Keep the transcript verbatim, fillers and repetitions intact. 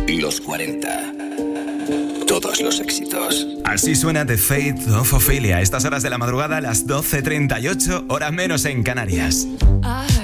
Los cuarenta. Todos los éxitos. Así suena The Fate of Ophelia. Estas horas de la madrugada, a las doce treinta y ocho, hora menos en Canarias.